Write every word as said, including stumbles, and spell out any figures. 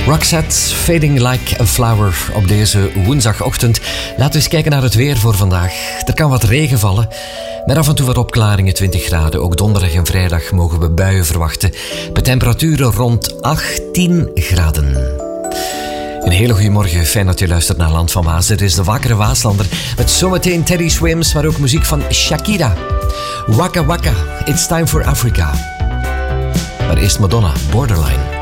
Roxette, Fading Like a Flower op deze woensdagochtend. Laten we eens kijken naar het weer voor vandaag. Er kan wat regen vallen, met af en toe wat opklaringen, twintig graden. Ook donderdag en vrijdag mogen we buien verwachten, met temperaturen rond achttien graden. Een hele goede morgen, fijn dat je luistert naar Land van Waas. Dit is de Wakkere Waaslander met zometeen Teddy Swims, maar ook muziek van Shakira. Waka Waka, It's Time for Africa. Maar eerst Madonna, Borderline.